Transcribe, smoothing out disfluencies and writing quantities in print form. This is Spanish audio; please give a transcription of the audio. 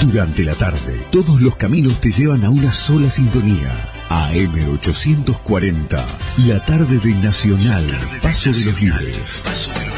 Durante la tarde, todos los caminos te llevan a una sola sintonía. AM840, la tarde de Nacional, Paso de los Libres.